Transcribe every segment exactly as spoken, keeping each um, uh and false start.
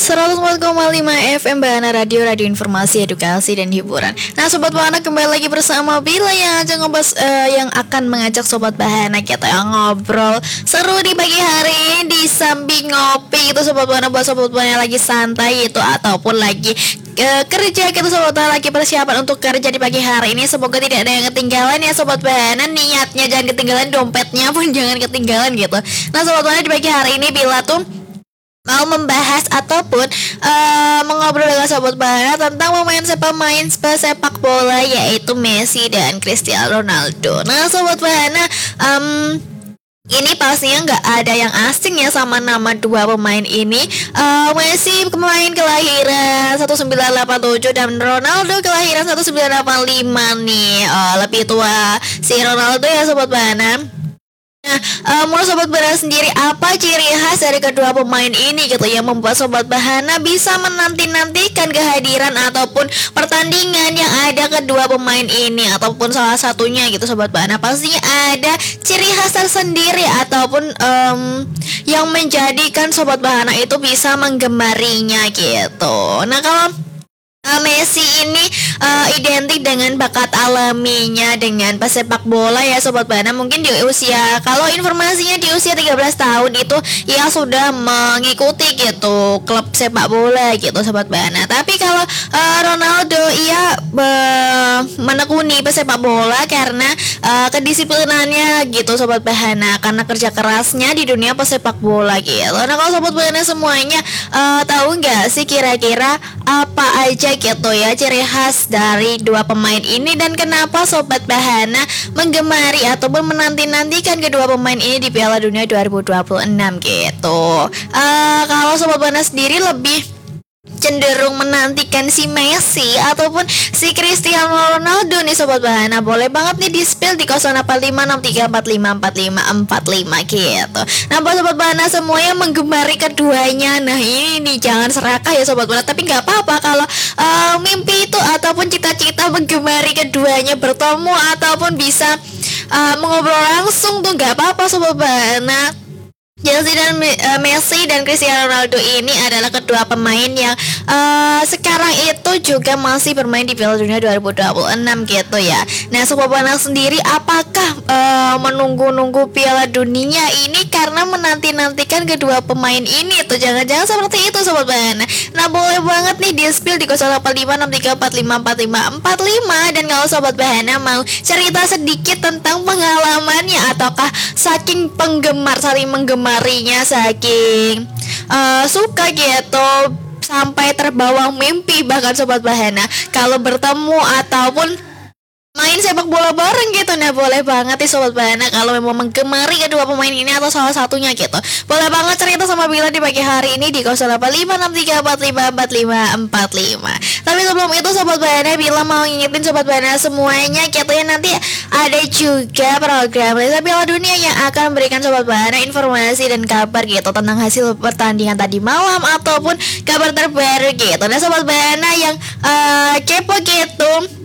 seratus empat koma lima F M Bahana Radio, radio informasi, edukasi, dan hiburan. Nah, Sobat Bahana kembali lagi bersama Bila yang akan ngebahas, uh, yang akan mengajak Sobat Bahana kita yang ngobrol seru di pagi hari ini di samping ngopi itu Sobat Bahana, buat Sobat Bahana lagi santai itu ataupun lagi uh, kerja gitu Sobat Bahana, lagi persiapan untuk kerja di pagi hari ini. Semoga tidak ada yang ketinggalan ya Sobat Bahana, niatnya jangan ketinggalan, dompetnya pun jangan ketinggalan gitu. Nah, Sobat Bahana, di pagi hari ini Bila tuh mau membahas ataupun uh, mengobrol dengan Sobat Bahana tentang pemain pemain sepak bola yaitu Messi dan Cristiano Ronaldo. Nah, Sobat Bahana, um, ini pastinya nggak ada yang asing ya sama nama dua pemain ini. uh, Messi pemain kelahiran seribu sembilan ratus delapan puluh tujuh dan Ronaldo kelahiran seribu sembilan ratus delapan puluh lima nih. uh, Lebih tua si Ronaldo ya Sobat Bahana. Nah, uh, menurut Sobat Bahana sendiri, apa ciri khas dari kedua pemain ini gitu yang membuat Sobat Bahana bisa menanti-nantikan kehadiran ataupun pertandingan yang ada kedua pemain ini ataupun salah satunya gitu Sobat Bahana? Pastinya ada ciri khas tersendiri ataupun um, yang menjadikan Sobat Bahana itu bisa menggemarinya gitu. Nah, kalau Uh, Messi ini uh, identik dengan bakat alaminya dengan pesepak bola ya Sobat Bahana. Mungkin di usia, kalau informasinya di usia tiga belas tahun itu ia sudah mengikuti gitu klub sepak bola gitu Sobat Bahana. Tapi kalau uh, Ronaldo ia uh, menekuni pesepak bola karena uh, kedisiplinannya gitu Sobat Bahana, karena kerja kerasnya di dunia pesepak bola gitu. Nah, kalau Sobat Bahana semuanya uh, tahu nggak sih kira-kira apa aja gitu ya ciri khas dari dua pemain ini dan kenapa Sobat Bahana menggemari ataupun menanti-nantikan kedua pemain ini di Piala Dunia dua ribu dua puluh enam gitu. Uh, kalau Sobat Bahana sendiri lebih cenderung menantikan si Messi ataupun si Cristiano Ronaldo nih Sobat Bahana, boleh banget nih di-spill di nol delapan lima enam tiga empat lima empat lima empat lima gitu. Nah, buat Sobat Bahana semua yang menggemari keduanya, nah ini nih jangan serakah ya Sobat Bahana. Tapi nggak apa-apa kalau uh, mimpi itu ataupun cita-cita menggemari keduanya bertemu ataupun bisa uh, mengobrol langsung tuh nggak apa-apa Sobat Bahana. Chelsea dan uh, Messi dan Cristiano Ronaldo ini adalah kedua pemain yang uh, sekarang itu juga masih bermain di Piala Dunia dua ribu dua puluh enam gitu ya. Nah, Sobat Bahana sendiri apakah uh, menunggu-nunggu Piala Dunia ini karena menanti-nantikan kedua pemain ini tuh? Jangan-jangan seperti itu Sobat Bahana. Nah, boleh banget nih di-spill di nol delapan lima enam tiga empat lima empat lima empat lima. Dan kalau Sobat Bahana mau cerita sedikit tentang pengalamannya ataukah saking penggemar, saling menggemar marinya saking uh, suka gitu sampai terbawa mimpi bahkan Sobat Bahana kalau bertemu ataupun main sepak bola bareng gitu. Nah, boleh banget nih Sobat Bahana kalau memang menggemari kedua pemain ini atau salah satunya gitu, boleh banget cerita sama Bila di pagi hari ini di nol delapan lima enam tiga empat lima empat lima empat lima. Tapi sebelum itu Sobat Bahana, Bila mau ngingetin Sobat Bahana semuanya gitu ya, nanti ada juga program Lesa Piala Dunia yang akan memberikan Sobat Bahana informasi dan kabar gitu tentang hasil pertandingan tadi malam ataupun kabar terbaru gitu. Nah, Sobat Bahana yang uh, kepo gitu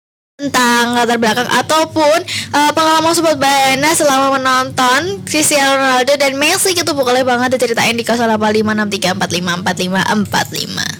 tentang latar belakang ataupun uh, pengalaman Sobat Bahana selama menonton Cristiano Ronaldo dan Messi gitu, boleh banget diceritain di nol delapan lima enam tiga empat lima empat lima empat lima.